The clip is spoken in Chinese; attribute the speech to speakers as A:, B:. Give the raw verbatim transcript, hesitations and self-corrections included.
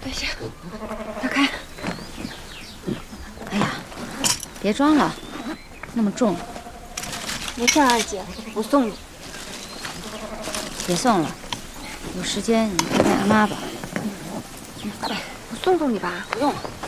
A: 等一下，打开。
B: 哎呀，别装了，那么重。
A: 没事，二姐，我送你。
B: 别送了，有时间你陪陪阿妈吧。
A: 哎，我送送你吧。
B: 不用，